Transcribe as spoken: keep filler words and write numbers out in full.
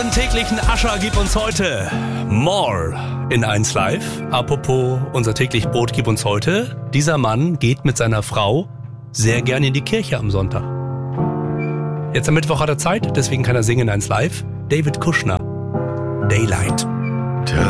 unseren täglichen Ascher gib uns heute More in eins Live. Apropos unser täglich Brot gib uns heute. Dieser Mann geht mit seiner Frau sehr gerne in die Kirche am Sonntag. Jetzt am Mittwoch hat er Zeit, deswegen kann er singen in eins Live. David Kushner, Daylight.